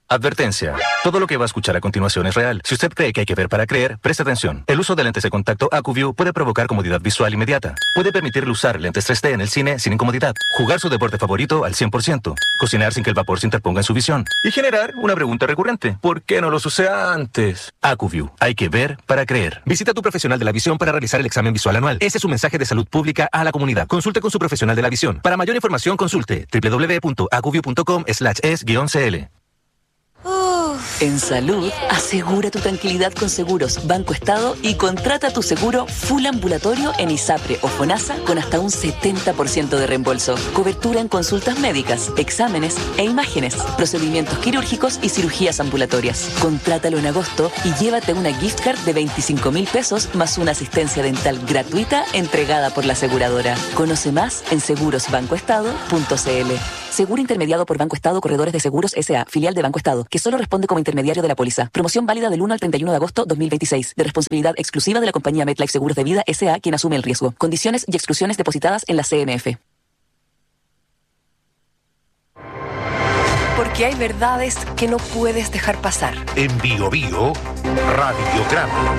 Advertencia. Todo lo que va a escuchar a continuación es real. Si usted cree que hay que ver para creer, preste atención. El uso de lentes de contacto AcuView puede provocar comodidad visual inmediata. Puede permitirle usar lentes 3D en el cine sin incomodidad. Jugar su deporte favorito al 100%. Cocinar sin que el vapor se interponga en su visión. Y generar una pregunta recurrente. ¿Por qué no los usé antes? AcuView. Hay que ver para creer. Visita a tu profesional de la visión para realizar el examen visual anual. Ese es su mensaje de salud pública a la comunidad. Consulte con su profesional de la visión. Para mayor información, consulte www.acuview.com/es-cl. En salud, asegura tu tranquilidad con Seguros Banco Estado y contrata tu seguro full ambulatorio en ISAPRE o FONASA con hasta un 70% de reembolso. Cobertura en consultas médicas, exámenes e imágenes, procedimientos quirúrgicos y cirugías ambulatorias. Contrátalo en agosto y llévate una gift card de 25.000 pesos más una asistencia dental gratuita entregada por la aseguradora. Conoce más en segurosbancoestado.cl. Seguro intermediado por Banco Estado Corredores de Seguros S.A., filial de Banco Estado, que solo responde como intermediario de la póliza. Promoción válida del 1 al 31 de agosto 2026, de responsabilidad exclusiva de la compañía MetLife Seguros de Vida S.A., quien asume el riesgo. Condiciones y exclusiones depositadas en la CMF. Porque hay verdades que no puedes dejar pasar. En Bio Bio, Radiograma.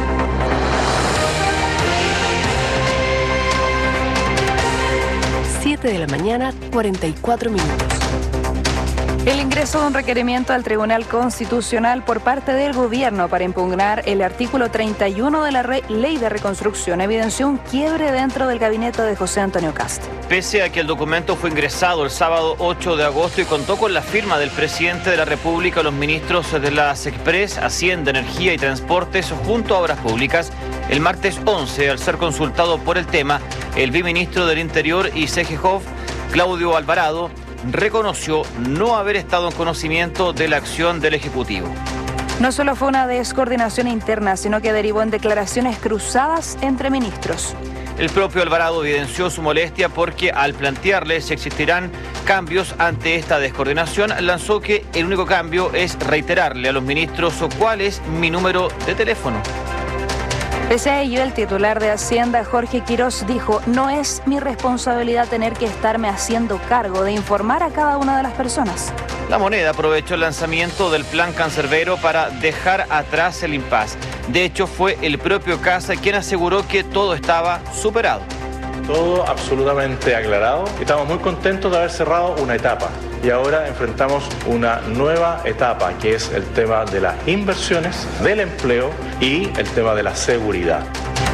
7 de la mañana, 44 minutos. El ingreso de un requerimiento al Tribunal Constitucional por parte del gobierno para impugnar el artículo 31 de la Ley de Reconstrucción evidenció un quiebre dentro del gabinete de José Antonio Kast. Pese a que el documento fue ingresado el sábado 8 de agosto y contó con la firma del presidente de la República, los ministros de la SECPRES, Hacienda, Energía y Transportes, junto a Obras Públicas, el martes 11, al ser consultado por el tema, el viceministro del Interior y CEGEJOF, Claudio Alvarado, reconoció no haber estado en conocimiento de la acción del Ejecutivo. No solo fue una descoordinación interna, sino que derivó en declaraciones cruzadas entre ministros. El propio Alvarado evidenció su molestia porque al plantearle si existirán cambios ante esta descoordinación, lanzó que el único cambio es reiterarle a los ministros cuál es mi número de teléfono. Pese a ello, el titular de Hacienda, Jorge Quirós, dijo: no es mi responsabilidad tener que estarme haciendo cargo de informar a cada una de las personas. La Moneda aprovechó el lanzamiento del plan cancerbero para dejar atrás el impasse. De hecho, fue el propio Kast quien aseguró que todo estaba superado. Todo absolutamente aclarado. Estamos muy contentos de haber cerrado una etapa y ahora enfrentamos una nueva etapa, que es el tema de las inversiones, del empleo y el tema de la seguridad.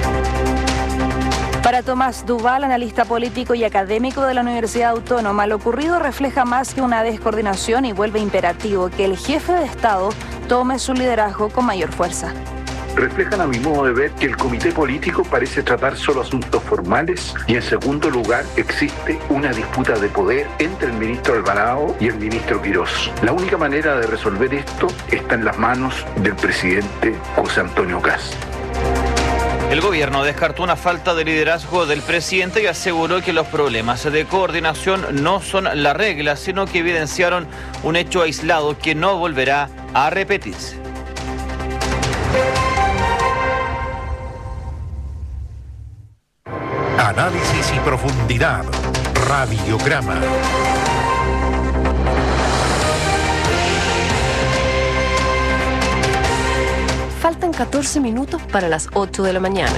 Para Tomás Duval, analista político y académico de la Universidad Autónoma, lo ocurrido refleja más que una descoordinación y vuelve imperativo que el jefe de Estado tome su liderazgo con mayor fuerza. Reflejan, a mi modo de ver, que el comité político parece tratar solo asuntos formales y, en segundo lugar, existe una disputa de poder entre el ministro Alvarado y el ministro Quirós. La única manera de resolver esto está en las manos del presidente José Antonio Kast. El gobierno descartó una falta de liderazgo del presidente y aseguró que los problemas de coordinación no son la regla, sino que evidenciaron un hecho aislado que no volverá a repetirse. Análisis y profundidad. Radiograma. Faltan 14 minutos para las 8 de la mañana.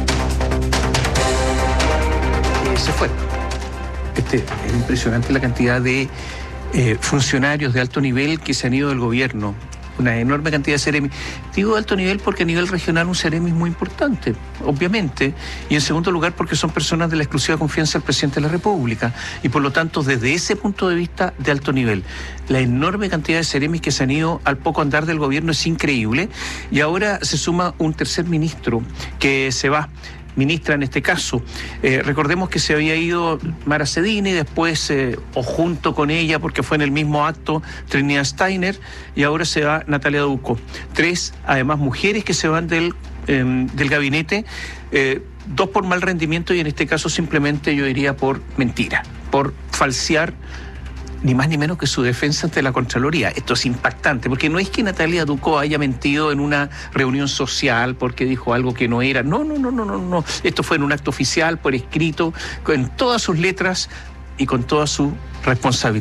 Se fue. Es impresionante la cantidad de funcionarios de alto nivel que se han ido del gobierno. Una enorme cantidad de Ceremi. Digo de alto nivel porque a nivel regional un Ceremi es muy importante, obviamente, y en segundo lugar porque son personas de la exclusiva confianza del presidente de la República, y por lo tanto desde ese punto de vista de alto nivel. La enorme cantidad de Ceremis que se han ido al poco andar del gobierno es increíble, y ahora se suma un tercer ministro que se va. Ministra en este caso. Recordemos que se había ido Mara Cedini, después, o junto con ella, porque fue en el mismo acto, Trinidad Steiner, y ahora se va Natalia Ducco. Tres, además, mujeres que se van del gabinete, dos por mal rendimiento y en este caso simplemente yo diría por mentira, por falsear ni más ni menos que su defensa ante la Contraloría. Esto es impactante, porque no es que Natalia Ducco haya mentido en una reunión social porque dijo algo que no era. No. Esto fue en un acto oficial, por escrito, con todas sus letras y con toda su responsabilidad.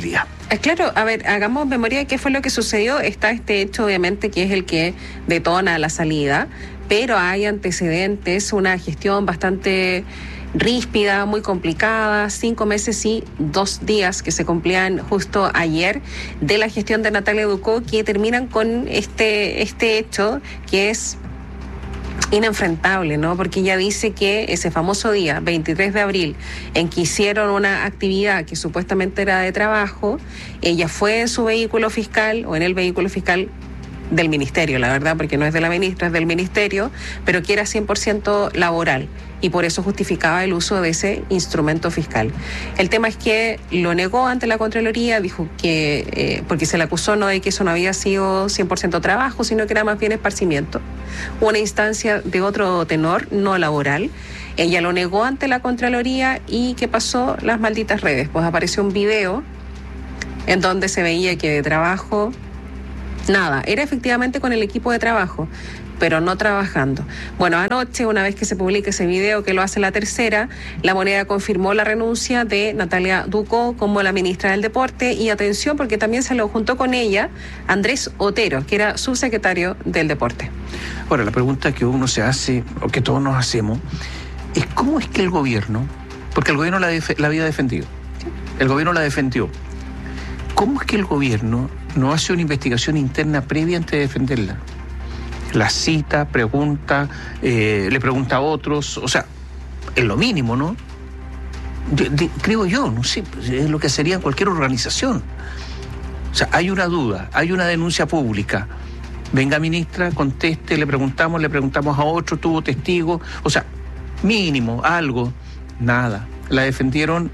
Claro, a ver, hagamos memoria de qué fue lo que sucedió. Está este hecho, obviamente, que es el que detona la salida, pero hay antecedentes, una gestión bastante ríspida, muy complicada, 5 meses y 2 días que se cumplían justo ayer de la gestión de Natalia Ducó, que terminan con este hecho que es inenfrentable, ¿no? Porque ella dice que ese famoso día, 23 de abril, en que hicieron una actividad que supuestamente era de trabajo, ella fue en su vehículo fiscal o en el vehículo fiscal del ministerio, la verdad, porque no es de la ministra, es del ministerio, pero que era 100% laboral y por eso justificaba el uso de ese instrumento fiscal. El tema es que lo negó ante la Contraloría, dijo que, porque se le acusó no de que eso no había sido 100% trabajo, sino que era más bien esparcimiento, una instancia de otro tenor, no laboral. Ella lo negó ante la Contraloría y ¿qué pasó? Las malditas redes, pues apareció un video en donde se veía que de trabajo nada, era efectivamente con el equipo de trabajo, pero no trabajando. Bueno, anoche, una vez que se publica ese video, que lo hace La Tercera, La Moneda confirmó la renuncia de Natalia Ducó como la ministra del Deporte, y atención, porque también se lo juntó con ella Andrés Otero, que era subsecretario del Deporte. Ahora, la pregunta que uno se hace, o que todos nos hacemos, es cómo es que el gobierno, porque el gobierno la había defendido, el gobierno la defendió, ¿cómo es que el gobierno no hace una investigación interna previa antes de defenderla? La cita, pregunta, le pregunta a otros, o sea, es lo mínimo, ¿no? Creo yo, no sé, es lo que sería en cualquier organización. O sea, hay una duda, hay una denuncia pública. Venga, ministra, conteste, le preguntamos a otro, tuvo testigo, o sea, mínimo, algo, nada. La defendieron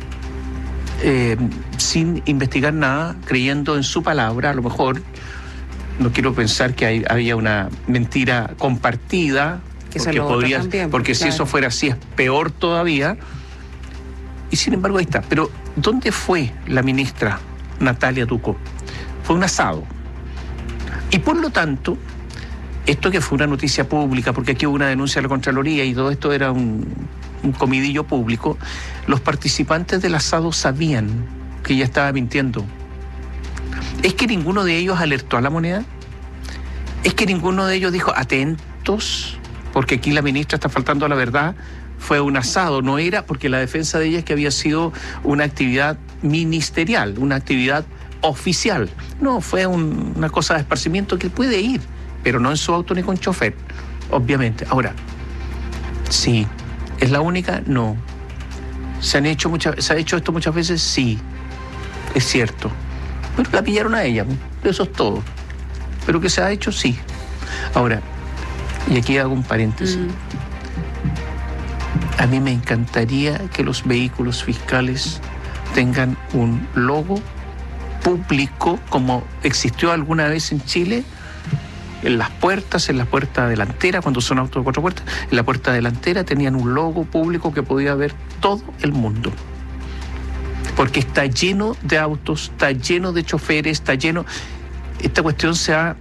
sin investigar nada, creyendo en su palabra. A lo mejor, no quiero pensar que había una mentira compartida, que porque podría, también, porque claro, si eso fuera así es peor todavía. Y sin embargo ahí está. Pero ¿dónde fue la ministra Natalia Ducó? Fue un asado. Y por lo tanto, esto que fue una noticia pública, porque aquí hubo una denuncia de la Contraloría y todo esto era un comidillo público, los participantes del asado sabían que ella estaba mintiendo. ¿Es que ninguno de ellos alertó a La Moneda? ¿Es que ninguno de ellos dijo, atentos, porque aquí la ministra está faltando a la verdad? Fue un asado, no era, porque la defensa de ella es que había sido una actividad ministerial, una actividad oficial. No, fue una cosa de esparcimiento que puede ir, pero no en su auto ni con chofer, obviamente. Ahora, sí, ¿es la única? No. ¿Se ha hecho esto muchas veces? Sí, es cierto. Pero la pillaron a ella, eso es todo. Pero que se ha hecho, sí. Ahora, y aquí hago un paréntesis. A mí me encantaría que los vehículos fiscales tengan un logo público, como existió alguna vez en Chile, en la puerta delantera, cuando son autos de 4 puertas, en la puerta delantera tenían un logo público que podía ver todo el mundo. Porque está lleno de autos, está lleno de choferes, está lleno... Esta cuestión ha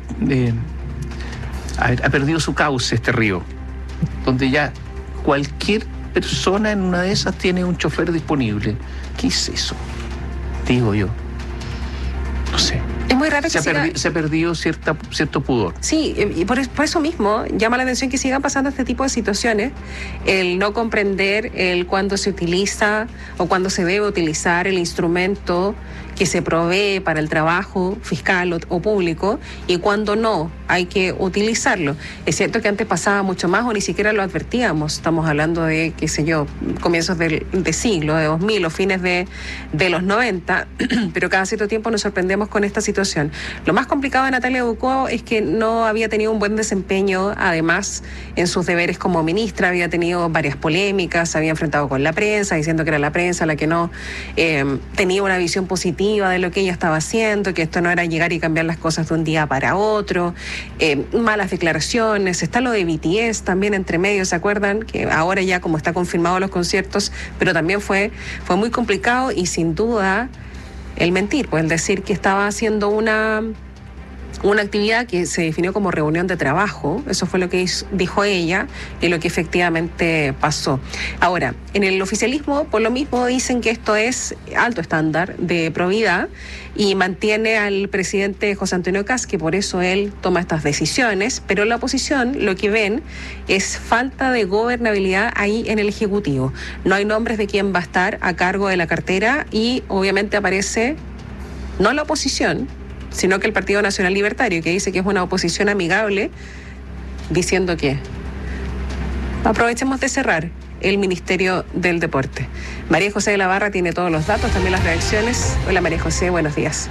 perdido su cauce, este río, donde ya cualquier persona en una de esas tiene un chofer disponible. ¿Qué es eso? Digo yo. No sé. Es muy raro que se ha perdido cierto pudor. Sí, y por eso mismo llama la atención que sigan pasando este tipo de situaciones, el no comprender el cuándo se utiliza o cuándo se debe utilizar el instrumento que se provee para el trabajo fiscal o público y cuándo no hay que utilizarlo. Es cierto que antes pasaba mucho más o ni siquiera lo advertíamos. Estamos hablando de, qué sé yo, comienzos de siglo, de 2000 o fines de los 90, pero cada cierto tiempo nos sorprendemos con esta situación. Lo más complicado de Natalia Ducó es que no había tenido un buen desempeño, además, en sus deberes como ministra. Había tenido varias polémicas, se había enfrentado con la prensa, diciendo que era la prensa la que no tenía una visión positiva de lo que ella estaba haciendo, que esto no era llegar y cambiar las cosas de un día para otro, malas declaraciones. Está lo de BTS también entre medio, ¿se acuerdan? Que ahora ya como está confirmado los conciertos, pero también fue muy complicado, y sin duda el mentir, pues el decir que estaba haciendo una una actividad que se definió como reunión de trabajo, eso fue lo que dijo ella y lo que efectivamente pasó. Ahora, en el oficialismo, por lo mismo, dicen que esto es alto estándar de probidad y mantiene al presidente José Antonio Kast, que por eso él toma estas decisiones, pero la oposición lo que ven es falta de gobernabilidad ahí en el Ejecutivo. No hay nombres de quién va a estar a cargo de la cartera y obviamente aparece no la oposición, sino que el Partido Nacional Libertario, que dice que es una oposición amigable, diciendo que aprovechemos de cerrar el Ministerio del Deporte. María José de la Barra tiene todos los datos, también las reacciones. Hola María José, buenos días.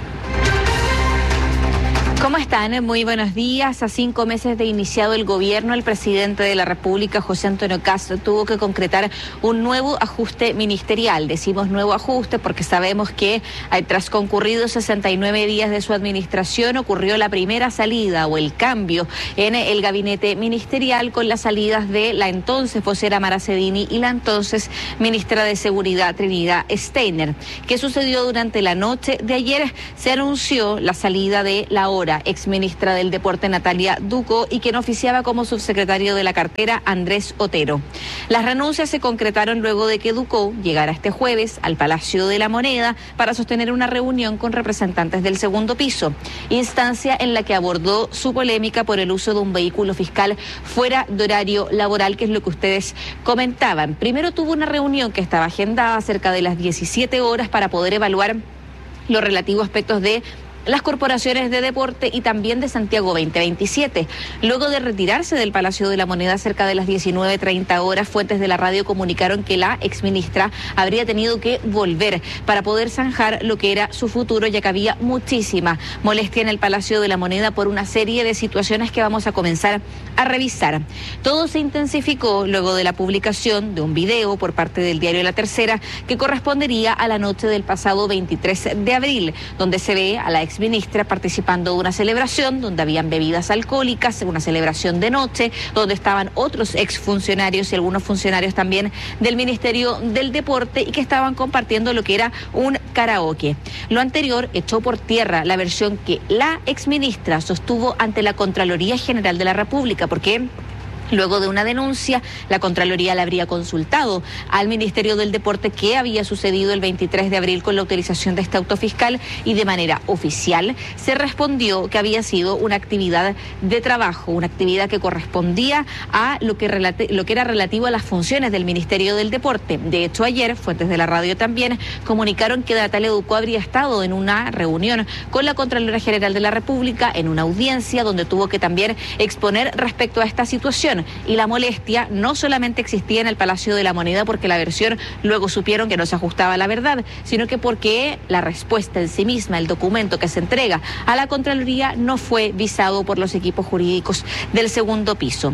¿Cómo están? Muy buenos días. A 5 meses de iniciado el gobierno, el presidente de la República, José Antonio Kast, tuvo que concretar un nuevo ajuste ministerial. Decimos nuevo ajuste porque sabemos que tras concurridos 69 días de su administración ocurrió la primera salida o el cambio en el gabinete ministerial con las salidas de la entonces vocera Mara Cedini y la entonces ministra de Seguridad Trinidad Steiner. ¿Qué sucedió durante la noche de ayer? Se anunció la salida de la ahora exministra del Deporte Natalia Ducó y quien oficiaba como subsecretario de la cartera Andrés Otero. Las renuncias se concretaron luego de que Ducó llegara este jueves al Palacio de la Moneda para sostener una reunión con representantes del segundo piso, instancia en la que abordó su polémica por el uso de un vehículo fiscal fuera de horario laboral, que es lo que ustedes comentaban. Primero tuvo una reunión que estaba agendada cerca de las 17 horas para poder evaluar los relativos aspectos de las corporaciones de deporte y también de Santiago 2027. Luego de retirarse del Palacio de la Moneda cerca de las 19:30 horas, fuentes de la radio comunicaron que la exministra habría tenido que volver para poder zanjar lo que era su futuro, ya que había muchísima molestia en el Palacio de la Moneda por una serie de situaciones que vamos a comenzar a revisar. Todo se intensificó luego de la publicación de un video por parte del diario La Tercera que correspondería a la noche del pasado 23 de abril, donde se ve a la exministra participando de una celebración donde habían bebidas alcohólicas, una celebración de noche, donde estaban otros exfuncionarios y algunos funcionarios también del Ministerio del Deporte y que estaban compartiendo lo que era un karaoke. Lo anterior echó por tierra la versión que la exministra sostuvo ante la Contraloría General de la República, porque luego de una denuncia, la Contraloría le habría consultado al Ministerio del Deporte qué había sucedido el 23 de abril con la utilización de este auto fiscal y de manera oficial se respondió que había sido una actividad de trabajo, una actividad que correspondía a lo que era relativo a las funciones del Ministerio del Deporte. De hecho, ayer, fuentes de la radio también comunicaron que Natalia Ducó habría estado en una reunión con la Contralora General de la República, en una audiencia donde tuvo que también exponer respecto a esta situación. Y la molestia no solamente existía en el Palacio de la Moneda porque la versión luego supieron que no se ajustaba a la verdad, sino que porque la respuesta en sí misma, el documento que se entrega a la Contraloría, no fue visado por los equipos jurídicos del segundo piso.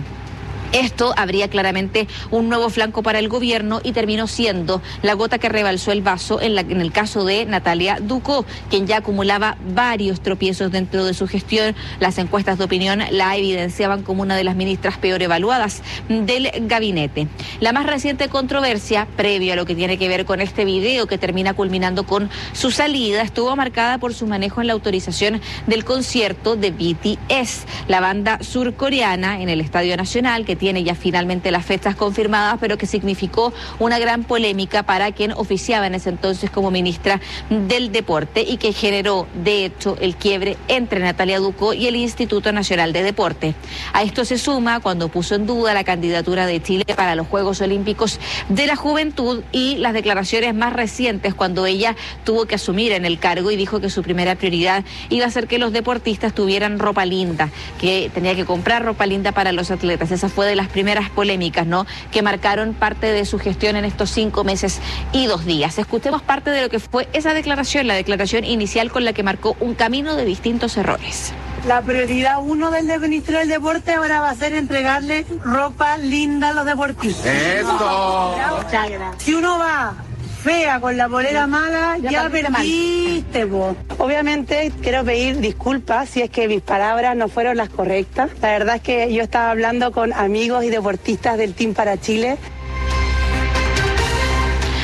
Esto abría claramente un nuevo flanco para el gobierno y terminó siendo la gota que rebalsó el vaso en el caso de Natalia Ducó, quien ya acumulaba varios tropiezos dentro de su gestión. Las encuestas de opinión la evidenciaban como una de las ministras peor evaluadas del gabinete. La más reciente controversia, previo a lo que tiene que ver con este video que termina culminando con su salida, estuvo marcada por su manejo en la autorización del concierto de BTS, la banda surcoreana, en el Estadio Nacional, que tiene ya finalmente las fechas confirmadas, pero que significó una gran polémica para quien oficiaba en ese entonces como ministra del Deporte y que generó, de hecho, el quiebre entre Natalia Ducó y el Instituto Nacional de Deporte. A esto se suma cuando puso en duda la candidatura de Chile para los Juegos Olímpicos de la Juventud y las declaraciones más recientes cuando ella tuvo que asumir en el cargo y dijo que su primera prioridad iba a ser que los deportistas tuvieran ropa linda, que tenía que comprar ropa linda para los atletas. Esa fue de las primeras polémicas, ¿no?, que marcaron parte de su gestión en estos 5 meses y 2 días. Escuchemos parte de lo que fue esa declaración, la declaración inicial con la que marcó un camino de distintos errores. La prioridad 1 del ministro del Deporte ahora va a ser entregarle ropa linda a los deportistas. ¡Eso! Muchas gracias. Si uno va fea con la polera mala, ya perdiste vos. Obviamente quiero pedir disculpas si es que mis palabras no fueron las correctas. La verdad es que yo estaba hablando con amigos y deportistas del Team para Chile.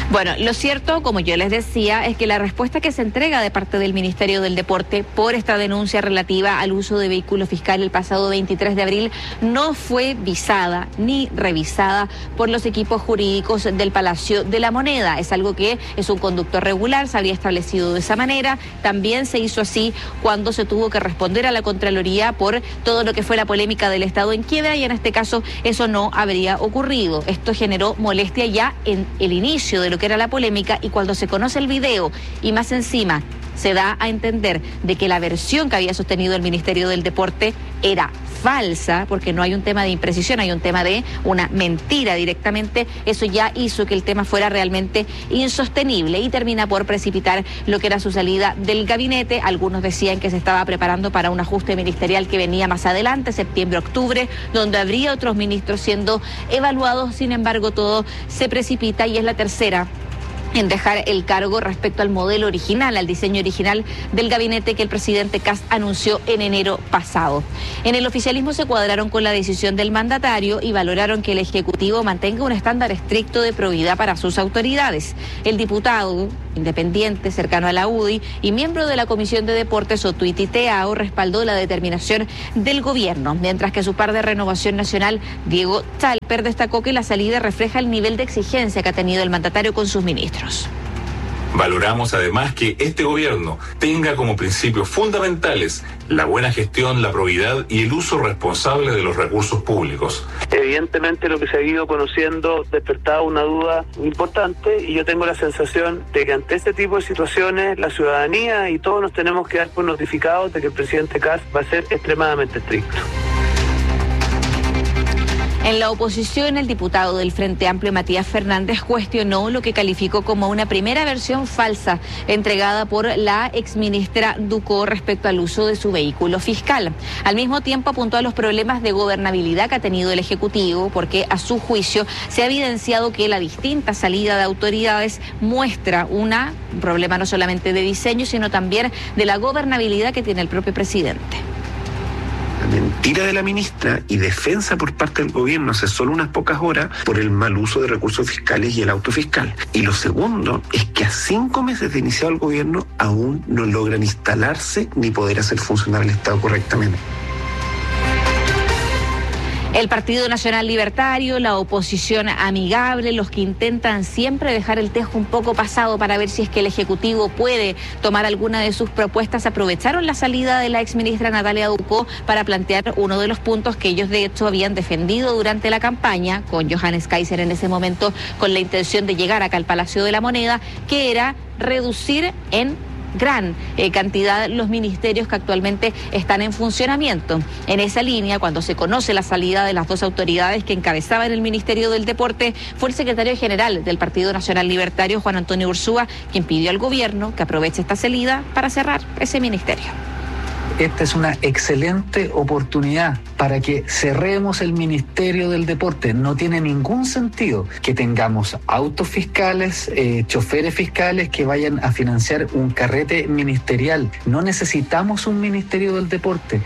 Bueno, lo cierto, como yo les decía, es que la respuesta que se entrega de parte del Ministerio del Deporte por esta denuncia relativa al uso de vehículo fiscal el pasado 23 de abril no fue visada ni revisada por los equipos jurídicos del Palacio de la Moneda. Es algo que es un conducto regular, se había establecido de esa manera. También se hizo así cuando se tuvo que responder a la Contraloría por todo lo que fue la polémica del Estado en quiebra, y en este caso eso no habría ocurrido. Esto generó molestia ya en el inicio de lo que era la polémica, y cuando se conoce el video y más encima se da a entender de que la versión que había sostenido el Ministerio del Deporte era falsa, porque no hay un tema de imprecisión, hay un tema de una mentira directamente, eso ya hizo que el tema fuera realmente insostenible y termina por precipitar lo que era su salida del gabinete. Algunos decían que se estaba preparando para un ajuste ministerial que venía más adelante, septiembre-octubre, donde habría otros ministros siendo evaluados. Sin embargo, todo se precipita y es la tercera en dejar el cargo respecto al modelo original, al diseño original del gabinete que el presidente Kast anunció en enero pasado. En el oficialismo se cuadraron con la decisión del mandatario y valoraron que el Ejecutivo mantenga un estándar estricto de probidad para sus autoridades. El diputado independiente cercano a la UDI y miembro de la Comisión de Deportes, Otuiti Teao, respaldó la determinación del gobierno, mientras que su par de Renovación Nacional, Diego Chalper, destacó que la salida refleja el nivel de exigencia que ha tenido el mandatario con sus ministros. Valoramos además que este gobierno tenga como principios fundamentales la buena gestión, la probidad y el uso responsable de los recursos públicos. Evidentemente lo que se ha ido conociendo despertaba una duda importante, y yo tengo la sensación de que ante este tipo de situaciones la ciudadanía y todos nos tenemos que dar por notificados de que el presidente Kast va a ser extremadamente estricto. En la oposición, el diputado del Frente Amplio, Matías Fernández, cuestionó lo que calificó como una primera versión falsa entregada por la exministra Ducó respecto al uso de su vehículo fiscal. Al mismo tiempo, apuntó a los problemas de gobernabilidad que ha tenido el Ejecutivo, porque a su juicio se ha evidenciado que la distinta salida de autoridades muestra un problema no solamente de diseño, sino también de la gobernabilidad que tiene el propio presidente. Mentira de la ministra y defensa por parte del gobierno hace solo unas pocas horas por el mal uso de recursos fiscales y el auto fiscal. Y lo segundo es que a 5 meses de iniciado el gobierno aún no logran instalarse ni poder hacer funcionar el Estado correctamente. El Partido Nacional Libertario, la oposición amigable, los que intentan siempre dejar el tejo un poco pasado para ver si es que el Ejecutivo puede tomar alguna de sus propuestas, aprovecharon la salida de la exministra Natalia Ducó para plantear uno de los puntos que ellos de hecho habían defendido durante la campaña, con Johannes Kaiser en ese momento, con la intención de llegar acá al Palacio de la Moneda, que era reducir en gran cantidad los ministerios que actualmente están en funcionamiento. En esa línea, cuando se conoce la salida de las dos autoridades que encabezaban el Ministerio del Deporte, fue el secretario general del Partido Nacional Libertario, Juan Antonio Ursúa, quien pidió al gobierno que aproveche esta salida para cerrar ese ministerio. Esta es una excelente oportunidad para que cerremos el Ministerio del Deporte. No tiene ningún sentido que tengamos autos fiscales, choferes fiscales que vayan a financiar un carrete ministerial. No necesitamos un Ministerio del Deporte.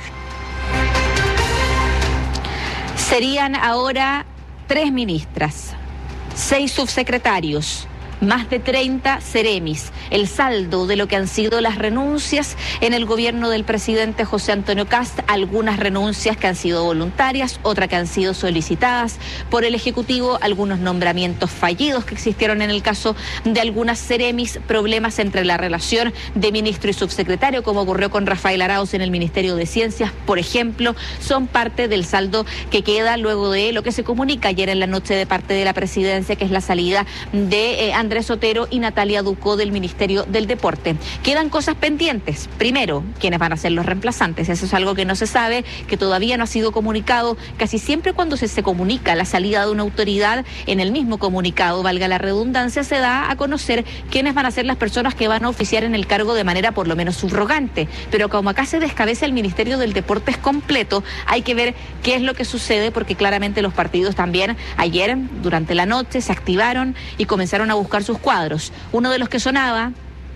Serían ahora 3 ministras, 6 subsecretarios, más de 30 seremis, el saldo de lo que han sido las renuncias en el gobierno del presidente José Antonio Kast, algunas renuncias que han sido voluntarias, otras que han sido solicitadas por el Ejecutivo, algunos nombramientos fallidos que existieron en el caso de algunas seremis, problemas entre la relación de ministro y subsecretario, como ocurrió con Rafael Arauz en el Ministerio de Ciencias, por ejemplo, son parte del saldo que queda luego de lo que se comunica ayer en la noche de parte de la presidencia, que es la salida de Andrés Otero y Natalia Ducó del Ministerio del Deporte. Quedan cosas pendientes. Primero, ¿quiénes van a ser los reemplazantes? Eso es algo que no se sabe, que todavía no ha sido comunicado. Casi siempre cuando se comunica la salida de una autoridad, en el mismo comunicado, valga la redundancia, se da a conocer quiénes van a ser las personas que van a oficiar en el cargo de manera por lo menos subrogante. Pero como acá se descabeza el Ministerio del Deporte es completo, hay que ver qué es lo que sucede, porque claramente los partidos también ayer, durante la noche, se activaron y comenzaron a buscar sus cuadros. Uno de los que sonaba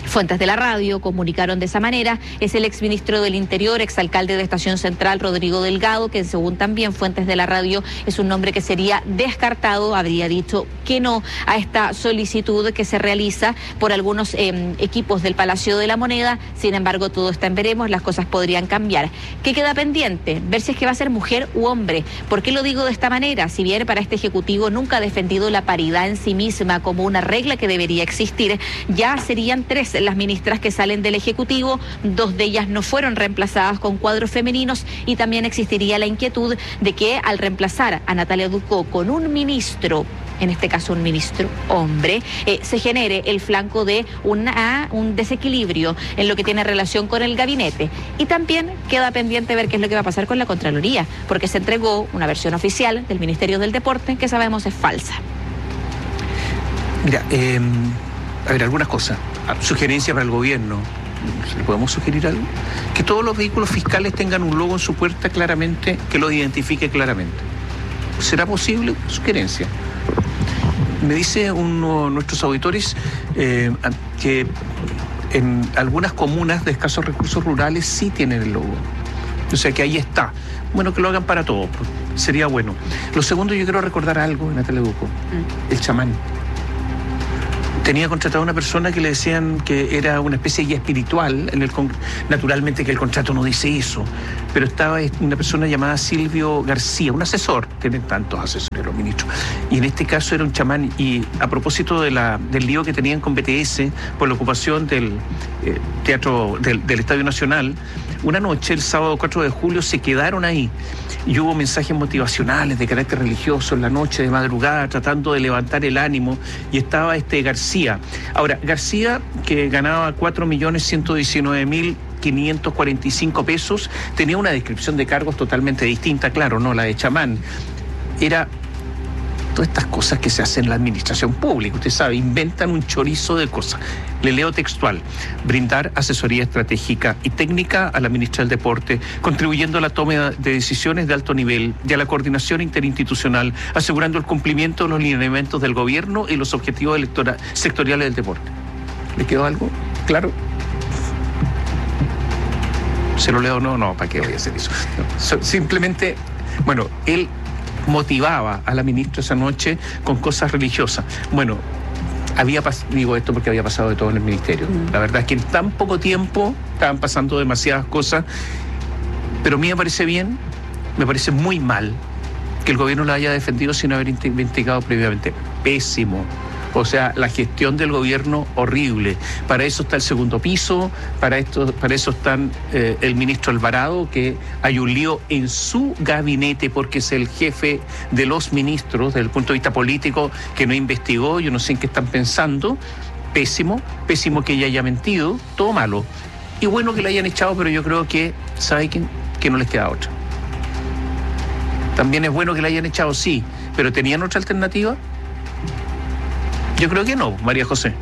Fuentes de la radio comunicaron de esa manera. Es el exministro del Interior, exalcalde de Estación Central, Rodrigo Delgado, que según también fuentes de la radio es un nombre que sería descartado, habría dicho que no a esta solicitud que se realiza por algunos equipos del Palacio de la Moneda. Sin embargo, todo está en veremos, las cosas podrían cambiar. ¿Qué queda pendiente? Ver si es que va a ser mujer u hombre. ¿Por qué lo digo de esta manera? Si bien para este Ejecutivo nunca ha defendido la paridad en sí misma como una regla que debería existir, ya serían 3 las ministras que salen del Ejecutivo, 2 de ellas no fueron reemplazadas con cuadros femeninos y también existiría la inquietud de que al reemplazar a Natalia Ducó con un ministro, en este caso un ministro hombre, se genere el flanco de un desequilibrio en lo que tiene relación con el gabinete. Y también queda pendiente ver qué es lo que va a pasar con la Contraloría, porque se entregó una versión oficial del Ministerio del Deporte que sabemos es falsa. Mira, a ver, algunas cosas. Sugerencia para el gobierno. ¿Le podemos sugerir algo? Que todos los vehículos fiscales tengan un logo en su puerta claramente, que los identifique claramente. ¿Será posible? Sugerencia. Me dice uno de nuestros auditores que en algunas comunas de escasos recursos rurales sí tienen el logo. O sea que ahí está. Bueno, que lo hagan para todos. Sería bueno. Lo segundo, yo quiero recordar algo de Natalia Ducó. El chamán. Tenía contratado a una persona que le decían que era una especie de guía espiritual. Naturalmente que el contrato no dice eso, pero estaba una persona llamada Silvio García, un asesor, tienen tantos asesores los ministros, y en este caso era un chamán. Y a propósito del lío que tenían con BTS por la ocupación del teatro del Estadio Nacional, una noche, el sábado 4 de julio, se quedaron ahí y hubo mensajes motivacionales de carácter religioso en la noche, de madrugada, tratando de levantar el ánimo, y estaba García. Ahora, García, que ganaba 4.119.545 pesos, tenía una descripción de cargos totalmente distinta, claro, no la de chamán. Era todas estas cosas que se hacen en la administración pública, usted sabe, inventan un chorizo de cosas. Le leo textual: brindar asesoría estratégica y técnica a la ministra del Deporte, contribuyendo a la toma de decisiones de alto nivel y a la coordinación interinstitucional, asegurando el cumplimiento de los lineamientos del gobierno y los objetivos sectoriales del deporte. ¿Le quedó algo claro? ¿Se lo leo o no? No, ¿para qué voy a hacer eso? Simplemente, bueno, él motivaba a la ministra esa noche con cosas religiosas. Bueno, digo esto porque había pasado de todo en el ministerio. La verdad es que en tan poco tiempo estaban pasando demasiadas cosas, pero a mí me parece bien, me parece muy mal que el gobierno la haya defendido sin haber investigado previamente. Pésimo. O sea, la gestión del gobierno horrible. Para eso está el segundo piso, para eso están el ministro Alvarado, que hay un lío en su gabinete porque es el jefe de los ministros desde el punto de vista político, que no investigó. Yo no sé en qué están pensando. Pésimo que ella haya mentido, todo malo. Y bueno que la hayan echado, pero yo creo que, ¿sabe quién? Que no les queda otra. También es bueno que la hayan echado, sí, pero ¿tenían otra alternativa? Yo creo que no, María José.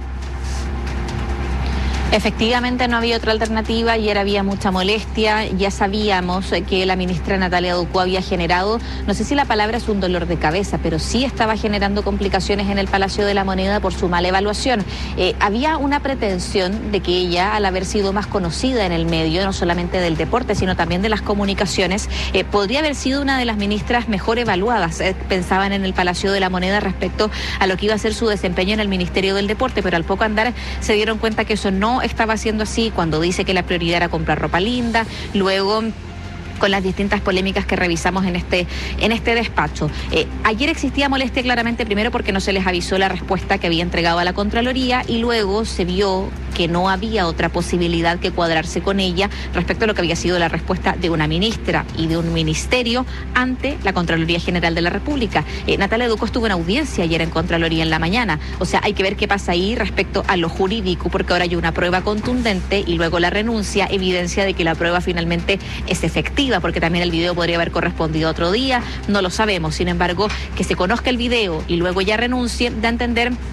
Efectivamente no había otra alternativa, ayer había mucha molestia, ya sabíamos que la ministra Natalia Ducó había generado, no sé si la palabra es un dolor de cabeza, pero sí estaba generando complicaciones en el Palacio de la Moneda por su mala evaluación. Había una pretensión de que ella, al haber sido más conocida en el medio, no solamente del deporte, sino también de las comunicaciones, podría haber sido una de las ministras mejor evaluadas. Pensaban en el Palacio de la Moneda respecto a lo que iba a ser su desempeño en el Ministerio del Deporte, pero al poco andar se dieron cuenta que eso no estaba siendo así, cuando dice que la prioridad era comprar ropa linda, luego con las distintas polémicas que revisamos en este despacho. Ayer existía molestia claramente, primero porque no se les avisó la respuesta que había entregado a la Contraloría, y luego se vio que no había otra posibilidad que cuadrarse con ella respecto a lo que había sido la respuesta de una ministra y de un ministerio ante la Contraloría General de la República. Natalia Ducó estuvo en audiencia ayer en Contraloría en la mañana, o sea, hay que ver qué pasa ahí respecto a lo jurídico, porque ahora hay una prueba contundente y luego la renuncia, evidencia de que la prueba finalmente es efectiva, porque también el video podría haber correspondido a otro día, no lo sabemos. Sin embargo, que se conozca el video y luego ya renuncie, da a entender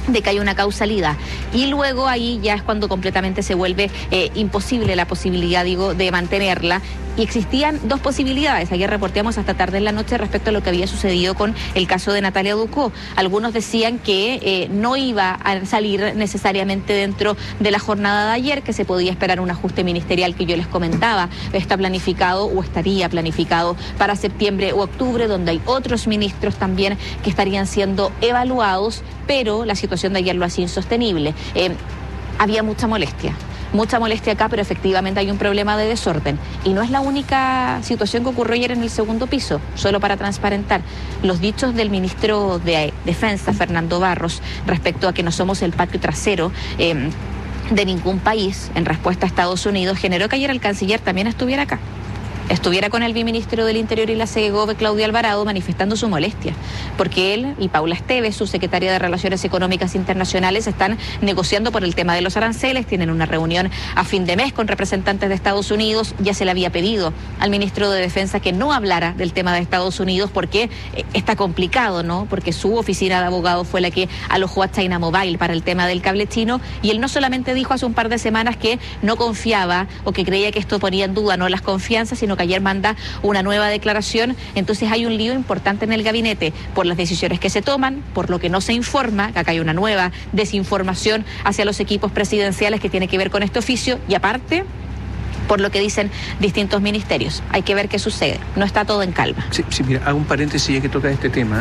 de que hay una causalidad. Y luego ahí ya es cuando completamente se vuelve imposible la posibilidad, de mantenerla. Y existían dos posibilidades. Ayer reporteamos hasta tarde en la noche respecto a lo que había sucedido con el caso de Natalia Ducó. Algunos decían que no iba a salir necesariamente dentro de la jornada de ayer, que se podía esperar un ajuste ministerial que yo les comentaba. Está planificado o estaría planificado para septiembre o octubre, donde hay otros ministros también que estarían siendo evaluados, pero la situación de ayer lo hacía insostenible. Había mucha molestia acá, pero efectivamente hay un problema de desorden. Y no es la única situación que ocurrió ayer en el segundo piso. Solo para transparentar, los dichos del ministro de Defensa, Fernando Barros, respecto a que no somos el patio trasero de ningún país, en respuesta a Estados Unidos, generó que ayer el canciller también estuviera acá. Estuviera con el viceministro del Interior y la CEGOVE, Claudia Alvarado, manifestando su molestia, porque él y Paula Esteves, su secretaria de Relaciones Económicas Internacionales, están negociando por el tema de los aranceles, tienen una reunión a fin de mes con representantes de Estados Unidos. Ya se le había pedido al ministro de Defensa que no hablara del tema de Estados Unidos porque está complicado, ¿no? Porque su oficina de abogados fue la que alojó a China Mobile para el tema del cable chino, y él no solamente dijo hace un par de semanas que no confiaba o que creía que esto ponía en duda no las confianzas, sino que ayer manda una nueva declaración. Entonces hay un lío importante en el gabinete por las decisiones que se toman, por lo que no se informa, que acá hay una nueva desinformación hacia los equipos presidenciales que tiene que ver con este oficio, y aparte por lo que dicen distintos ministerios. Hay que ver qué sucede, no está todo en calma. Sí, mira, hago un paréntesis ya que toca este tema.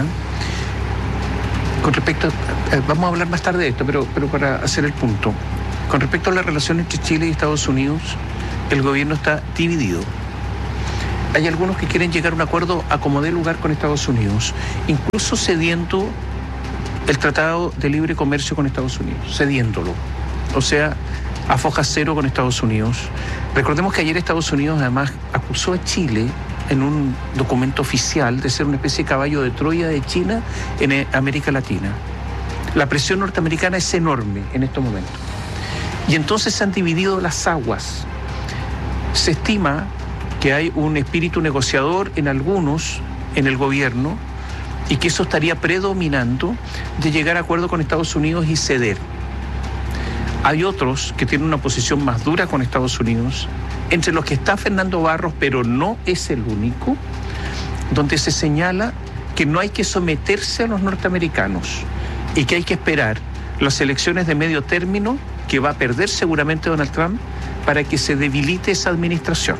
Con respecto, vamos a hablar más tarde de esto, pero para hacer el punto. Con respecto a la relación entre Chile y Estados Unidos, el gobierno está dividido. Hay algunos que quieren llegar a un acuerdo a como dé lugar con Estados Unidos, incluso cediendo el Tratado de Libre Comercio con Estados Unidos, cediéndolo. O sea, a foja cero con Estados Unidos. Recordemos que ayer Estados Unidos además acusó a Chile en un documento oficial de ser una especie de caballo de Troya de China en América Latina. La presión norteamericana es enorme en estos momentos. Y entonces se han dividido las aguas. Se estima que hay un espíritu negociador en algunos, en el gobierno, y que eso estaría predominando de llegar a acuerdo con Estados Unidos y ceder. Hay otros que tienen una posición más dura con Estados Unidos, entre los que está Fernando Barros, pero no es el único, donde se señala que no hay que someterse a los norteamericanos y que hay que esperar las elecciones de medio término, que va a perder seguramente Donald Trump, para que se debilite esa administración.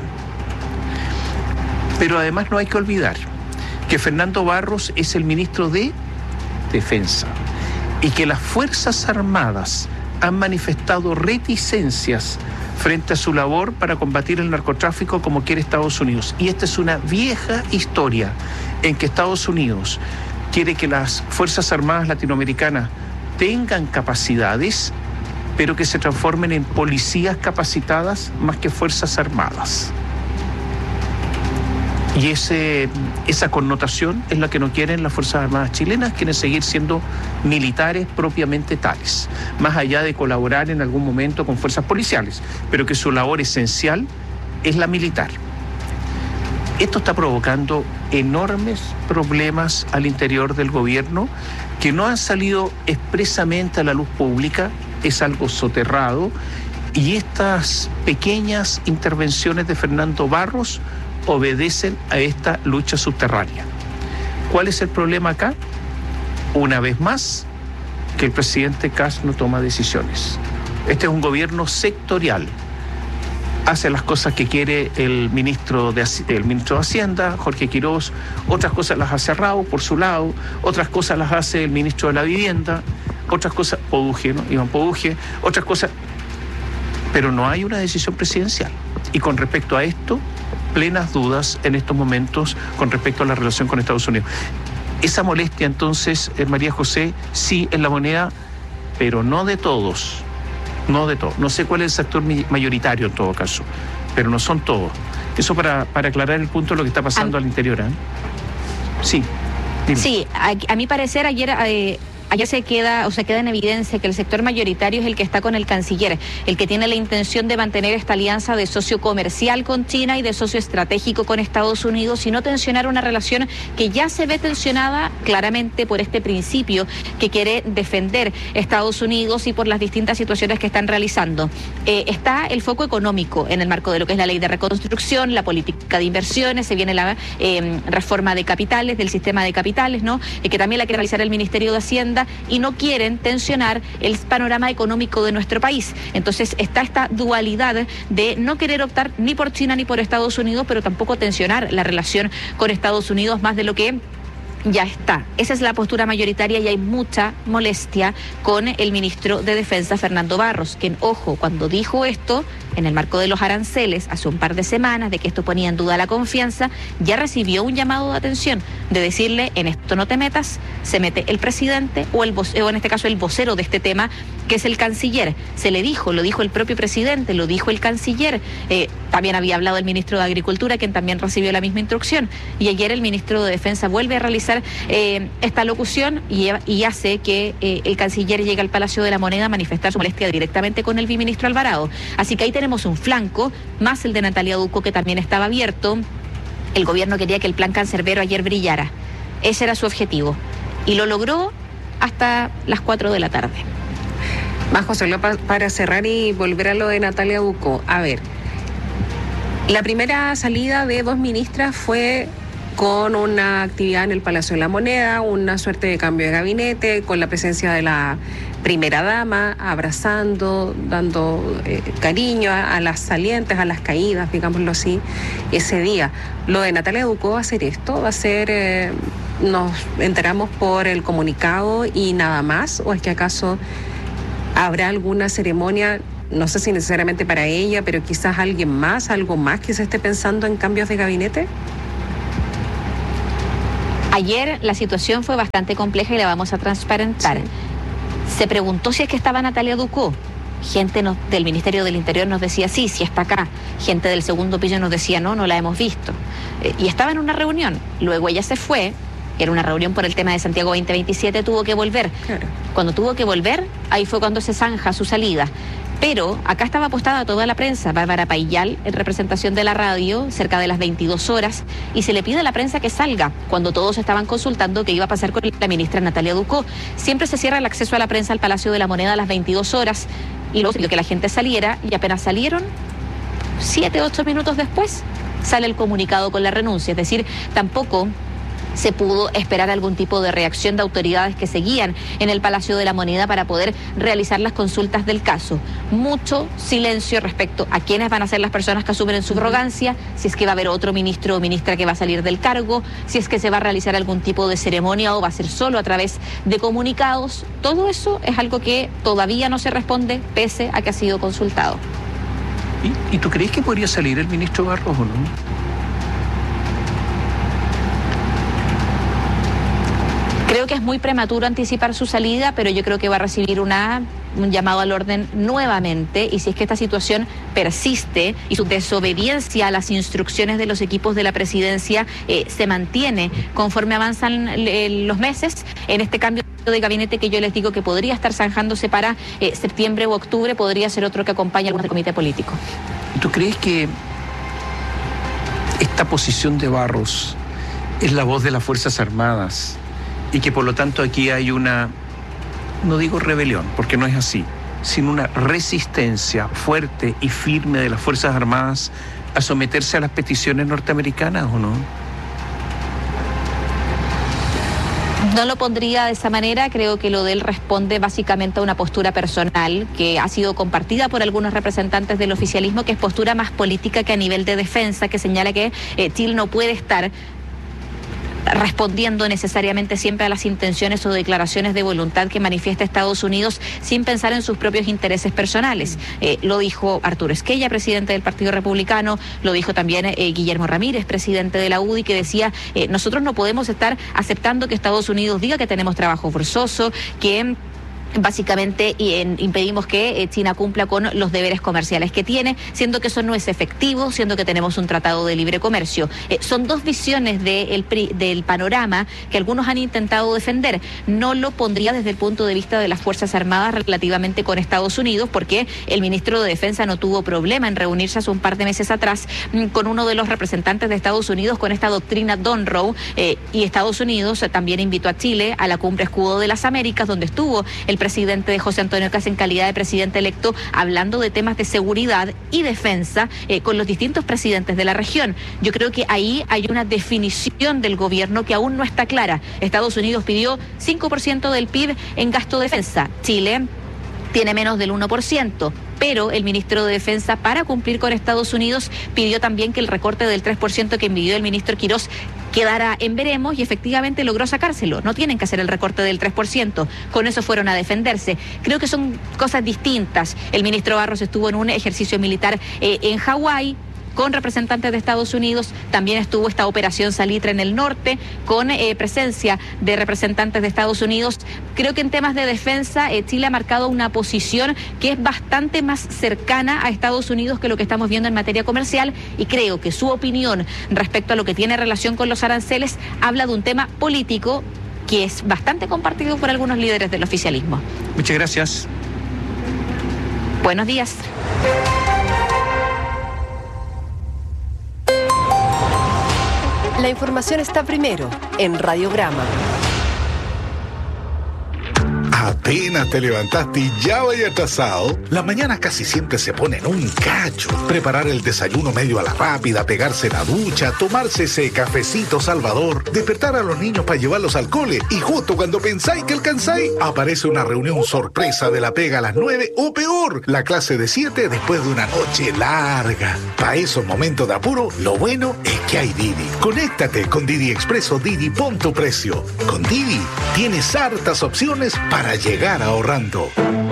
Pero además no hay que olvidar que Fernando Barros es el ministro de Defensa y que las Fuerzas Armadas han manifestado reticencias frente a su labor para combatir el narcotráfico como quiere Estados Unidos. Y esta es una vieja historia en que Estados Unidos quiere que las Fuerzas Armadas latinoamericanas tengan capacidades, pero que se transformen en policías capacitadas más que Fuerzas Armadas. Y esa connotación es la que no quieren las Fuerzas Armadas chilenas, quieren seguir siendo militares propiamente tales, más allá de colaborar en algún momento con fuerzas policiales, pero que su labor esencial es la militar. Esto está provocando enormes problemas al interior del gobierno que no han salido expresamente a la luz pública, es algo soterrado, y estas pequeñas intervenciones de Fernando Barros obedecen a esta lucha subterránea. ¿Cuál es el problema acá? Una vez más, que el presidente Kast no toma decisiones. Este es un gobierno sectorial. Hace las cosas que quiere el ministro de Hacienda, Jorge Quirós, otras cosas las hace Raúl por su lado, otras cosas las hace el ministro de la Vivienda, otras cosas, Poduje, ¿no? Iván Poduje, otras cosas, pero no hay una decisión presidencial. Y con respecto a esto, plenas dudas en estos momentos con respecto a la relación con Estados Unidos. Esa molestia entonces, María José, sí en la moneda, pero no de todos, no de todos. No sé cuál es el sector mayoritario en todo caso, pero no son todos. Eso para aclarar el punto de lo que está pasando al interior, ¿eh? Sí. Dime. Sí, a mi parecer ayer allá se queda en evidencia que el sector mayoritario es el que está con el canciller, el que tiene la intención de mantener esta alianza de socio comercial con China y de socio estratégico con Estados Unidos y no tensionar una relación que ya se ve tensionada claramente por este principio que quiere defender Estados Unidos y por las distintas situaciones que están realizando. Está el foco económico en el marco de lo que es la ley de reconstrucción, la política de inversiones, se viene la reforma de capitales, del sistema de capitales, ¿no? Que también la quiere realizar el Ministerio de Hacienda y no quieren tensionar el panorama económico de nuestro país. Entonces está esta dualidad de no querer optar ni por China ni por Estados Unidos, pero tampoco tensionar la relación con Estados Unidos más de lo que ya está. Esa es la postura mayoritaria y hay mucha molestia con el ministro de Defensa, Fernando Barros, quien, ojo, cuando dijo esto, en el marco de los aranceles, hace un par de semanas, de que esto ponía en duda la confianza, ya recibió un llamado de atención, de decirle, en esto no te metas, se mete el presidente o en este caso el vocero de este tema, que es el canciller. Se le dijo, lo dijo el propio presidente, lo dijo el canciller, también había hablado el ministro de Agricultura, quien también recibió la misma instrucción, y ayer el ministro de Defensa vuelve a realizar esta locución y hace que el canciller llegue al Palacio de la Moneda a manifestar su molestia directamente con el viceministro Alvarado. Así que ahí tenemos un flanco, más el de Natalia Ducó, que también estaba abierto. El gobierno quería que el plan cancerbero ayer brillara. Ese era su objetivo. Y lo logró hasta las 4 de la tarde. Más, José López, para cerrar y volver a lo de Natalia Ducó. A ver, la primera salida de dos ministras fue con una actividad en el Palacio de la Moneda, una suerte de cambio de gabinete, con la presencia de la primera dama, abrazando, dando cariño a las salientes, a las caídas, digámoslo así, ese día. Lo de Natalia Ducó va a ser esto, va a ser, nos enteramos por el comunicado y nada más, o es que acaso habrá alguna ceremonia, no sé si necesariamente para ella, pero quizás alguien más, algo más que se esté pensando en cambios de gabinete. Ayer la situación fue bastante compleja y la vamos a transparentar. Sí. Se preguntó si es que estaba Natalia Ducó. Gente del Ministerio del Interior nos decía sí está acá. Gente del segundo piso nos decía no la hemos visto. Y estaba en una reunión. Luego ella se fue. Era una reunión por el tema de Santiago 2027, tuvo que volver. Claro. Cuando tuvo que volver, ahí fue cuando se zanja su salida. Pero acá estaba apostada toda la prensa, Bárbara Paillal, en representación de la radio, cerca de las 22 horas, y se le pide a la prensa que salga, cuando todos estaban consultando qué iba a pasar con la ministra Natalia Ducó. Siempre se cierra el acceso a la prensa al Palacio de la Moneda a las 22 horas, y luego pidió que la gente saliera, y apenas salieron, 7-8 minutos después, sale el comunicado con la renuncia. Es decir, tampoco se pudo esperar algún tipo de reacción de autoridades que seguían en el Palacio de la Moneda para poder realizar las consultas del caso. Mucho silencio respecto a quiénes van a ser las personas que asumen en subrogancia, si es que va a haber otro ministro o ministra que va a salir del cargo, si es que se va a realizar algún tipo de ceremonia o va a ser solo a través de comunicados. Todo eso es algo que todavía no se responde pese a que ha sido consultado. ¿Y tú crees que podría salir el ministro Barros o no? Creo que es muy prematuro anticipar su salida, pero yo creo que va a recibir un llamado al orden nuevamente, y si es que esta situación persiste y su desobediencia a las instrucciones de los equipos de la presidencia se mantiene conforme avanzan los meses, en este cambio de gabinete que yo les digo que podría estar zanjándose para septiembre u octubre, podría ser otro que acompañe al comité político. ¿Tú crees que esta posición de Barros es la voz de las Fuerzas Armadas y que por lo tanto aquí hay una, no digo rebelión, porque no es así, sino una resistencia fuerte y firme de las Fuerzas Armadas a someterse a las peticiones norteamericanas o no? No lo pondría de esa manera, creo que lo de él responde básicamente a una postura personal que ha sido compartida por algunos representantes del oficialismo, que es postura más política que a nivel de defensa, que señala que Chile no puede estar respondiendo necesariamente siempre a las intenciones o declaraciones de voluntad que manifiesta Estados Unidos sin pensar en sus propios intereses personales. Lo dijo Arturo Esquella, presidente del Partido Republicano, lo dijo también Guillermo Ramírez, presidente de la UDI, que decía, nosotros no podemos estar aceptando que Estados Unidos diga que tenemos trabajo forzoso, que básicamente impedimos que China cumpla con los deberes comerciales que tiene, siendo que eso no es efectivo, siendo que tenemos un tratado de libre comercio. Son dos visiones del panorama que algunos han intentado defender. No lo pondría desde el punto de vista de las Fuerzas Armadas relativamente con Estados Unidos, porque el ministro de Defensa no tuvo problema en reunirse hace un par de meses atrás con uno de los representantes de Estados Unidos con esta doctrina Donroe, y Estados Unidos también invitó a Chile a la Cumbre Escudo de las Américas, donde estuvo el presidente José Antonio Kast en calidad de presidente electo, hablando de temas de seguridad y defensa con los distintos presidentes de la región. Yo creo que ahí hay una definición del gobierno que aún no está clara. Estados Unidos pidió 5% del PIB en gasto de defensa. Chile tiene menos del 1%. Pero el ministro de Defensa, para cumplir con Estados Unidos, pidió también que el recorte del 3% que envió el ministro Quirós quedara en veremos, y efectivamente logró sacárselo. No tienen que hacer el recorte del 3%. Con eso fueron a defenderse. Creo que son cosas distintas. El ministro Barros estuvo en un ejercicio militar en Hawái con representantes de Estados Unidos. También estuvo esta operación Salitre en el norte, con presencia de representantes de Estados Unidos. Creo que en temas de defensa, Chile ha marcado una posición que es bastante más cercana a Estados Unidos que lo que estamos viendo en materia comercial, y creo que su opinión respecto a lo que tiene relación con los aranceles habla de un tema político que es bastante compartido por algunos líderes del oficialismo. Muchas gracias. Buenos días. La información está primero en Radiograma. Apenas te levantaste y ya vaya atrasado. Las mañanas casi siempre se ponen un cacho. Preparar el desayuno medio a la rápida, pegarse la ducha, tomarse ese cafecito salvador, despertar a los niños para llevarlos al cole, y justo cuando pensáis que alcanzáis, aparece una reunión sorpresa de la pega a las 9, o peor, la clase de 7 después de una noche larga. Para esos momentos de apuro, lo bueno es que hay Didi. Conéctate con Didi Express o Didi Pon tu Precio. Con Didi tienes hartas opciones para llegar ahorrando.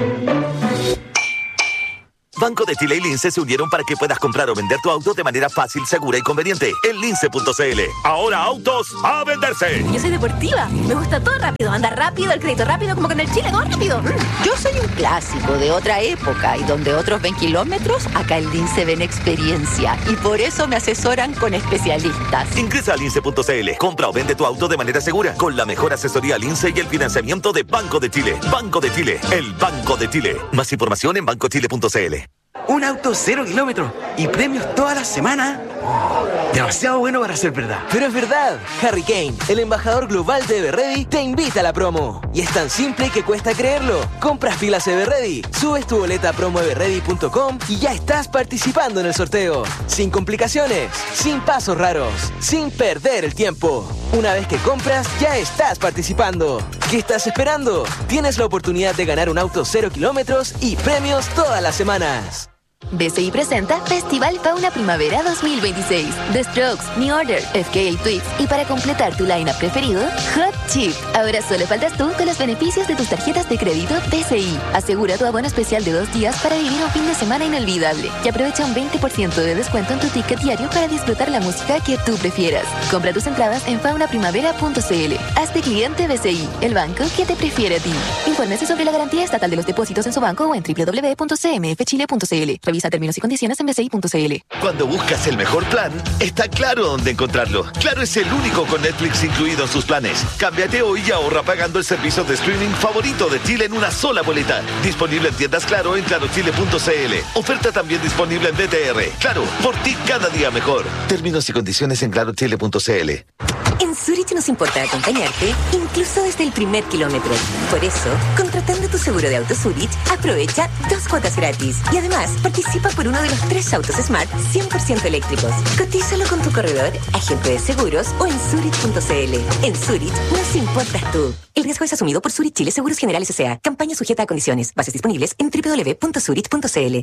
Banco de Chile y Lince se unieron para que puedas comprar o vender tu auto de manera fácil, segura y conveniente en lince.cl. Ahora autos a venderse. Yo soy deportiva, me gusta todo rápido, andar rápido, el crédito rápido, como con el Chile, todo rápido. Yo soy un clásico de otra época, y donde otros ven kilómetros, acá en Lince ven experiencia, y por eso me asesoran con especialistas. Ingresa a lince.cl, compra o vende tu auto de manera segura, con la mejor asesoría Lince y el financiamiento de Banco de Chile. Banco de Chile, el Banco de Chile. Más información en bancochile.cl. Un auto 0 kilómetros y premios toda la semana. Demasiado bueno para ser verdad. Pero es verdad. Harry Kane, el embajador global de Everready, te invita a la promo. Y es tan simple que cuesta creerlo. Compras pilas Everready, subes tu boleta a promoeverready.com y ya estás participando en el sorteo. Sin complicaciones, sin pasos raros, sin perder el tiempo. Una vez que compras, ya estás participando. ¿Qué estás esperando? Tienes la oportunidad de ganar un auto 0 kilómetros y premios todas las semanas. BCI presenta Festival Fauna Primavera 2026. The Strokes, New Order, FKA Twigs, y para completar tu lineup preferido, Hot Chip. Ahora solo faltas tú con los beneficios de tus tarjetas de crédito BCI. Asegura tu abono especial de 2 días para vivir un fin de semana inolvidable y aprovecha un 20% de descuento en tu ticket diario para disfrutar la música que tú prefieras. Compra tus entradas en faunaprimavera.cl. Hazte cliente BCI, el banco que te prefiere a ti. Infórmese sobre la garantía estatal de los depósitos en su banco o en www.cmfchile.cl. Revisa términos y condiciones en bci.cl. Cuando buscas el mejor plan, está Claro dónde encontrarlo. Claro es el único con Netflix incluido en sus planes. Cámbiate hoy y ahorra pagando el servicio de streaming favorito de Chile en una sola boleta. Disponible en tiendas Claro en clarochile.cl. Oferta también disponible en DTR. Claro, por ti cada día mejor. Términos y condiciones en clarochile.cl. En Zurich nos importa acompañarte, incluso desde el primer kilómetro. Por eso, contratando tu seguro de auto Zurich, aprovecha 2 cuotas gratis. Y además, participa por uno de los 3 autos Smart 100% eléctricos. Cotízalo con tu corredor, agente de seguros o en Zurich.cl. En Zurich nos importas tú. El riesgo es asumido por Zurich Chile Seguros Generales S.A. Campaña sujeta a condiciones. Bases disponibles en www.zurich.cl.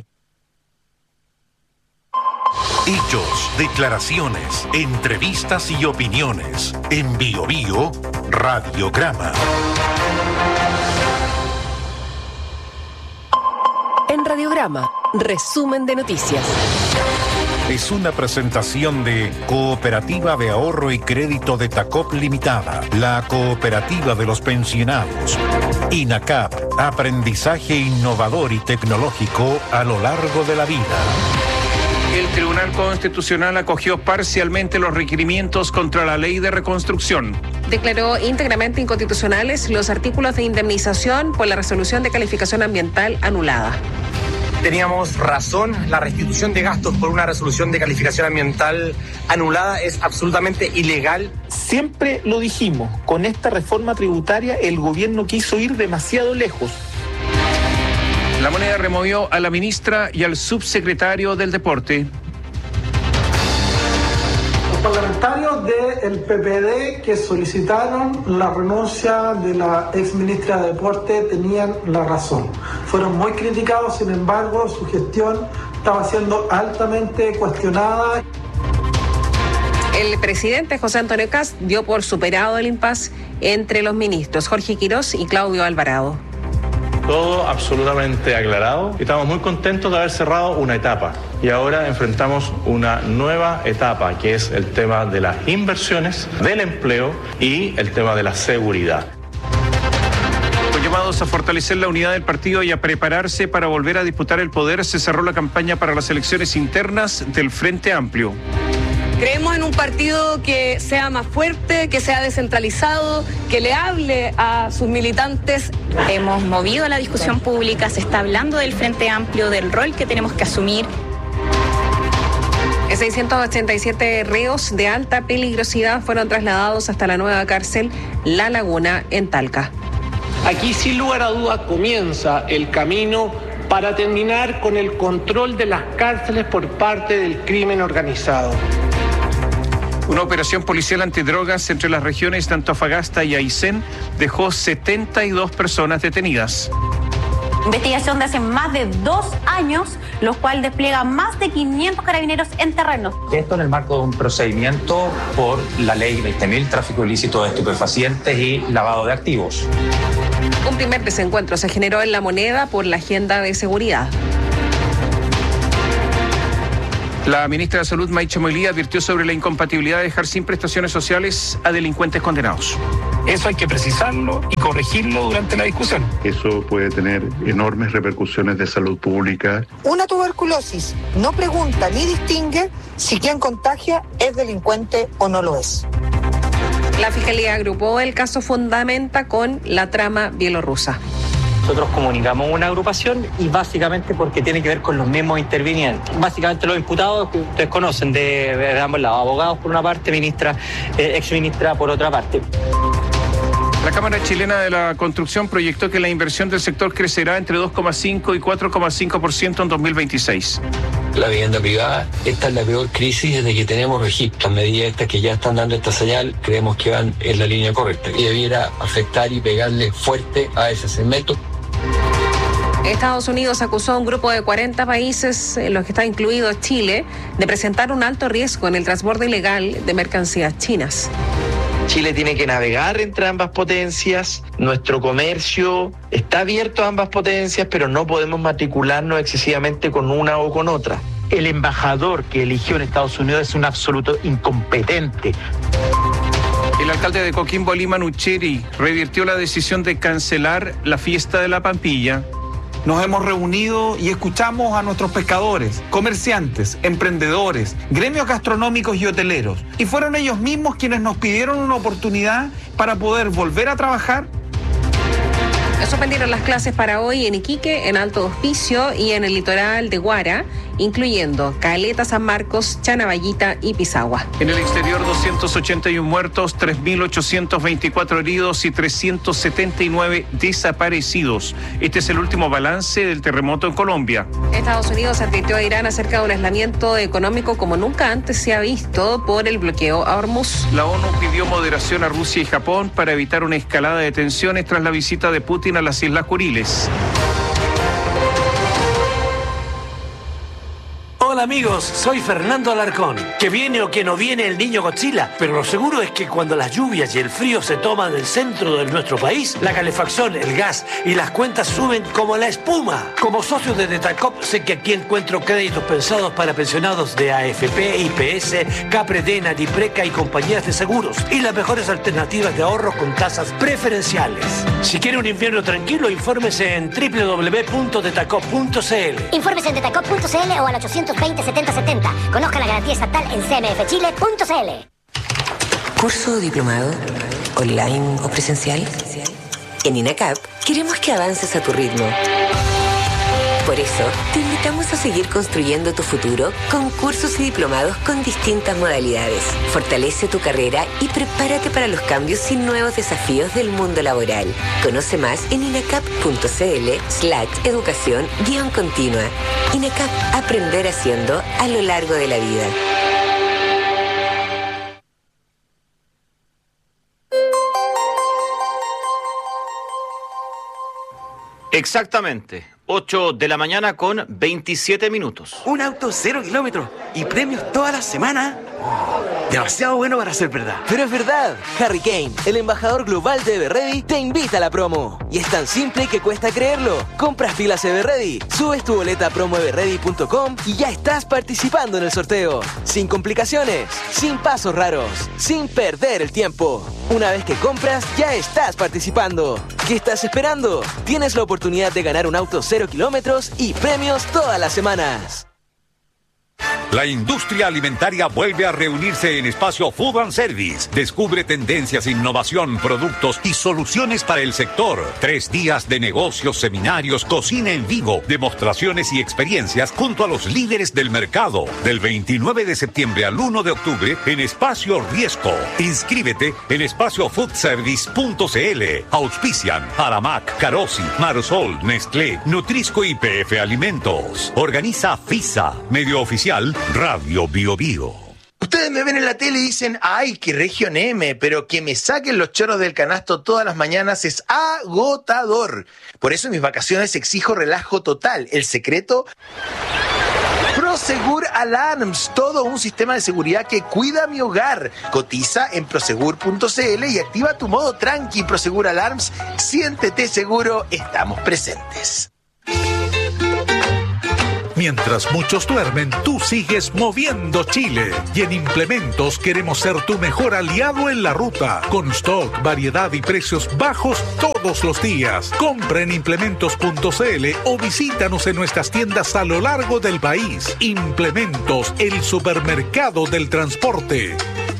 Hechos, declaraciones, entrevistas y opiniones. En Bio Bio, Radiograma. En Radiograma, resumen de noticias. Es una presentación de Cooperativa de Ahorro y Crédito de Tacop Limitada, la cooperativa de los pensionados. INACAP, aprendizaje innovador y tecnológico a lo largo de la vida. El Tribunal Constitucional acogió parcialmente los requerimientos contra la ley de reconstrucción. Declaró íntegramente inconstitucionales los artículos de indemnización por la resolución de calificación ambiental anulada. Teníamos razón, la restitución de gastos por una resolución de calificación ambiental anulada es absolutamente ilegal. Siempre lo dijimos, con esta reforma tributaria el gobierno quiso ir demasiado lejos. La Moneda removió a la ministra y al subsecretario del Deporte. Los parlamentarios del PPD que solicitaron la renuncia de la exministra de Deporte tenían la razón. Fueron muy criticados, sin embargo, su gestión estaba siendo altamente cuestionada. El presidente José Antonio Kast dio por superado el impasse entre los ministros Jorge Quirós y Claudio Alvarado. Todo absolutamente aclarado y estamos muy contentos de haber cerrado una etapa y ahora enfrentamos una nueva etapa que es el tema de las inversiones, del empleo y el tema de la seguridad. Con llamados a fortalecer la unidad del partido y a prepararse para volver a disputar el poder, se cerró la campaña para las elecciones internas del Frente Amplio. Creemos en un partido que sea más fuerte, que sea descentralizado, que le hable a sus militantes. Hemos movido la discusión pública, se está hablando del Frente Amplio, del rol que tenemos que asumir. 687 reos de alta peligrosidad fueron trasladados hasta la nueva cárcel La Laguna en Talca. Aquí sin lugar a duda comienza el camino para terminar con el control de las cárceles por parte del crimen organizado. Una operación policial antidrogas entre las regiones de Antofagasta y Aysén dejó 72 personas detenidas. Investigación de hace más de 2 años, los cuales despliega más de 500 carabineros en terreno. Esto en el marco de un procedimiento por la ley 20.000, tráfico ilícito de estupefacientes y lavado de activos. Un primer desencuentro se generó en La Moneda por la agenda de seguridad. La ministra de Salud, Maicha Moilí, advirtió sobre la incompatibilidad de dejar sin prestaciones sociales a delincuentes condenados. Eso hay que precisarlo y corregirlo durante la discusión. Eso puede tener enormes repercusiones de salud pública. Una tuberculosis no pregunta ni distingue si quien contagia es delincuente o no lo es. La Fiscalía agrupó el caso Fundamenta con la trama bielorrusa. Nosotros comunicamos una agrupación y básicamente porque tiene que ver con los mismos intervinientes. Básicamente los imputados que ustedes conocen de ambos lados, abogados por una parte, exministra por otra parte. La Cámara Chilena de la Construcción proyectó que la inversión del sector crecerá entre 2,5 y 4,5% en 2026. La vivienda privada, esta es la peor crisis desde que tenemos registro. Las medidas estas que ya están dando esta señal, creemos que van en la línea correcta y debiera afectar y pegarle fuerte a ese segmento. Estados Unidos acusó a un grupo de 40 países, en los que está incluido Chile, de presentar un alto riesgo en el transbordo ilegal de mercancías chinas. Chile tiene que navegar entre ambas potencias, nuestro comercio está abierto a ambas potencias, pero no podemos matricularnos excesivamente con una o con otra. El embajador que eligió en Estados Unidos es un absoluto incompetente. El alcalde de Coquimbo, Lima Nucheri, revirtió la decisión de cancelar la fiesta de la Pampilla. Nos hemos reunido y escuchamos a nuestros pescadores, comerciantes, emprendedores, gremios gastronómicos y hoteleros. Y fueron ellos mismos quienes nos pidieron una oportunidad para poder volver a trabajar. Suspendieron las clases para hoy en Iquique, en Alto Hospicio y en el litoral de Guara, incluyendo Caleta, San Marcos, Chanaballita y Pisagua. En el exterior, 281 muertos, 3.824 heridos y 379 desaparecidos. Este es el último balance del terremoto en Colombia. Estados Unidos advirtió a Irán acerca de un aislamiento económico como nunca antes se ha visto por el bloqueo a Hormuz. La ONU pidió moderación a Rusia y Japón para evitar una escalada de tensiones tras la visita de Putin a las Islas Kuriles. Hola Hola amigos, soy Fernando Alarcón. Que viene o que no viene el niño Godzilla, pero lo seguro es que cuando las lluvias y el frío se toman el centro de nuestro país, la calefacción, el gas y las cuentas suben como la espuma. Como socio de Detacop sé que aquí encuentro créditos pensados para pensionados de AFP, IPS, Capredena, Dipreca y compañías de seguros y las mejores alternativas de ahorro con tasas preferenciales. Si quiere un invierno tranquilo, infórmese en www.detacop.cl. Infórmese en detacop.cl o al 820-7070. Conozca la garantía estatal en cmfchile.cl. ¿Curso o diplomado? ¿Online o presencial? En INACAP queremos que avances a tu ritmo. Por eso, te invitamos a seguir construyendo tu futuro con cursos y diplomados con distintas modalidades. Fortalece tu carrera y prepárate para los cambios y nuevos desafíos del mundo laboral. Conoce más en inacap.cl/educación-continua. INACAP, aprender haciendo a lo largo de la vida. Exactamente. 8 de la mañana con 27 minutos. Un auto 0 kilómetros y premios toda la semana. Demasiado bueno para ser verdad. Pero es verdad. Harry Kane, el embajador global de Everready, te invita a la promo. Y es tan simple que cuesta creerlo. Compras pilas Everready, subes tu boleta a promoeverready.com y ya estás participando en el sorteo. Sin complicaciones, sin pasos raros, sin perder el tiempo. Una vez que compras, ya estás participando. ¿Qué estás esperando? Tienes la oportunidad de ganar un auto 0 kilómetros y premios todas las semanas. La industria alimentaria vuelve a reunirse en Espacio Food and Service. Descubre tendencias, innovación, productos y soluciones para el sector. 3 días de negocios, seminarios, cocina en vivo, demostraciones y experiencias junto a los líderes del mercado. Del 29 de septiembre al 1 de octubre en Espacio Riesco. Inscríbete en espaciofoodservice.cl. Auspician Aramac, Carosi, Marsol, Nestlé, Nutrisco y PF Alimentos. Organiza FISA, medio oficial Radio Bio Bio. Ustedes me ven en la tele y dicen, ay, qué región M, pero que me saquen los chorros del canasto todas las mañanas es agotador. Por eso en mis vacaciones exijo relajo total. El secreto... Prosegur Alarms, todo un sistema de seguridad que cuida mi hogar. Cotiza en prosegur.cl y activa tu modo tranqui. Prosegur Alarms, siéntete seguro, estamos presentes. Mientras muchos duermen, tú sigues moviendo Chile. Y en Implementos queremos ser tu mejor aliado en la ruta. Con stock, variedad y precios bajos todos los días. Compra en implementos.cl o visítanos en nuestras tiendas a lo largo del país. Implementos, el supermercado del transporte.